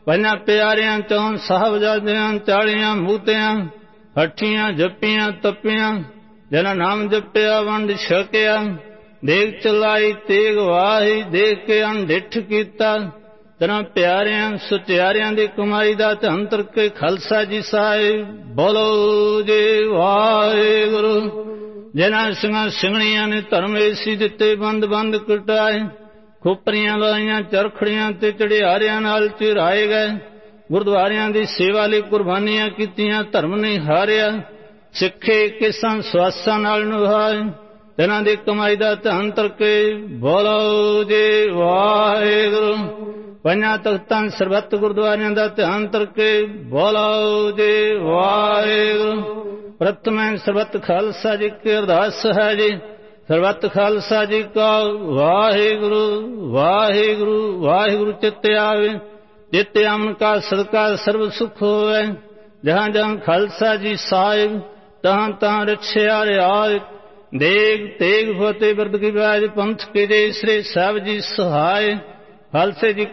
ਪੰਜਾਂ ਪਿਆਰਿਆਂ ਚੌਂ ਸਾਹਿਬਜ਼ਾਦਿਆਂ 40 ਮੂਤਿਆਂ ਹੱਠੀਆਂ ਜੱਪੀਆਂ ਤੱਪੀਆਂ ਜਿਨ੍ਹਾਂ ਨਾਮ ਜਪਿਆ ਵੰਡ ਛਕਿਆ ਦੇਖ ਚਲਾਈ ਤੇਗ ਵਾਹੀ ਦੇਖ ਕੇ ਅਣਡਿੱਠ ਕੀਤਾ ਤੇਰਾਂ ਪਿਆਰਿਆਂ ਸੁਚਿਆਰਿਆਂ ਦੀ ਕਮਾਈ ਦਾ ਧੰਨ ਤਰਕੇ ਖਾਲਸਾ ਜੀ ਸਾਹਿਬ ਬੋਲੋ ਜੀ ਵਾਹਿਗੁਰੂ। ਜਿਨ੍ਹਾਂ ਸਿੰਘਾਂ ਸਿੰਘਣੀਆਂ ਨੇ ਧਰਮ ਏਸੀ ਦਿੱਤੇ ਬੰਦ ਬੰਦ ਕਟਾਏ ਖੋਪਰੀਆਂ ਲਾਈਆਂ ਚਰਖੜੀਆਂ ਤੇ ਚੜਿਆਰਿਆਂ ਨਾਲ ਚਿਰਾਏ ਗਏ ਗੁਰਦੁਆਰਿਆਂ ਦੀ ਸੇਵਾ ਲਈ ਕੁਰਬਾਨੀਆਂ ਕੀਤੀਆਂ ਧਰਮ ਨਹੀਂ ਹਾਰਿਆ ਸਿੱਖੇ ਕਿਸਾਂ ਸਵਾਸਾਂ ਨਾਲ ਨਿਭਾਏ ਤਿਨਾਂ ਦੀ ਕਮਾਈ ਦਾ ਧੰਨ ਤਰਕੇ ਬੋਲੋ ਜੀ ਵਾਹਿਗੁਰੂ। ਪੰਜਾਂ ਤਖ਼ਤਾਂ ਸਰਬੱਤ ਗੁਰਦੁਆਰਿਆਂ ਦਾ ਧਿਆਨ ਤਰਕੇ ਬੋਲੋ ਜੀ ਵਾਹਿਗੁਰੂ। ਪ੍ਰਥਮੈ ਸਰਬੱਤ ਖਾਲਸਾ ਜੀ ਕੀ ਅਰਦਾਸ ਹੈ ਜੀ ਸਰਬੱਤ ਖਾਲਸਾ ਜੀ ਕਾ ਵਾਹਿਗੁਰੂ ਵਾਹਿਗੁਰੂ ਵਾਹਿਗੁਰੂ ਚਿੱਤ ਆਵੇ ਜਿਤ ਅਮਨ ਕਾ ਸਦਕਾ ਸਰਬ ਸੁਖ ਹੋਵੇ ਜਹਾਂ ਜਹਾਂ ਖਾਲਸਾ ਜੀ ਸਾਹਿਬ ਤਹਾਂ ਤਹਾਂ ਰਛਿਆ ਰਿਆਇ ਦੇਗ ਤੇਗ ਫਤਿਹ ਬਿਰਦ ਕੀ ਬਾਜ ਪੰਥ ਕੇ ਦੇ ਸ੍ਰੀ ਸਾਹਿਬ ਜੀ ਸਹਾਇ ਖਾਲਸੇ ਜੀ